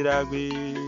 diragbe.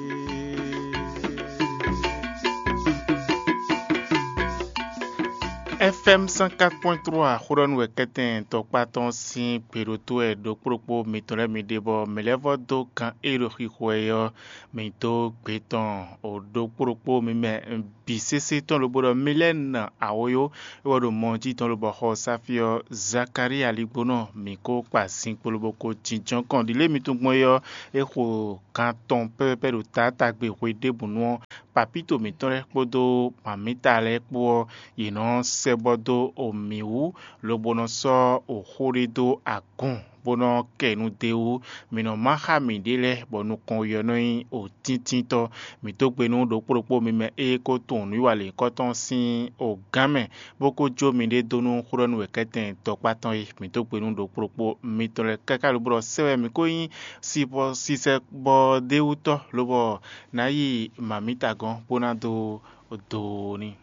FM 104.3 Khouron Weketen Tokpaton Sin Peroto e do propo mitore midebo melevo do kan erohi khoyo mito beton o do propo mime bisese ton lo bodo milen awoyo wodo monji ton lo bo safio Zakari Alibono miko pa sin poloboko jinjon kan dile mitungmoyo e kho kan ton pepe do tata gbe wede bunu papito mitore podo mamita le po yino sebodo omiwu lobono so ohorido agun bono kenu deu mino mahami dele bonu kon yonoi o tintinto mitogbenu do propo mi me e ko ton ni wale ko ton sin o game boko jo mi de donu khuronu weketen tokpaton yi mitogbenu do propo mitole kaka lobro sewe mi ko yin si se bo deuto lobo na yi mamita gon bona do ni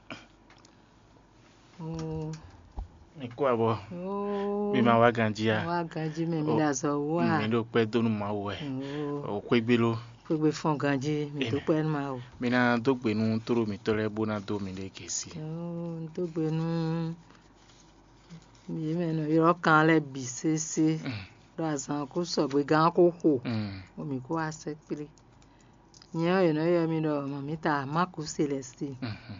Iko abo. Mi ma wa ganjia. Wa ganji me mi da so wa. Mi do pe donu ma wo e. O kwegbelo. Kwegbe fon ganji mi do pe ma o. Mi na do gbe nu toro mi tole bona do mi le kesi. Do gbe nu mi me no yo kan le bi sese. Do azan ko so gbe gan ko ho. O mi ko ase pire. Nyan yo no yo mi do mamita maku celesti.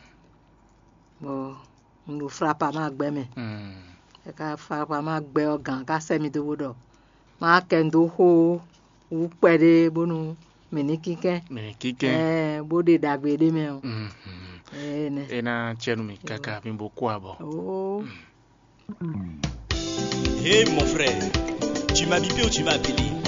Bo no frapa ma gbe me ka frapa ma gbe ogan ka se mi do wodo ma kendo ho u pede bonu minikike bode dagbe de me na chenu mi kaka mi boku abo. Hey mon frère, tu m'as bipé ou tu m'as appelé?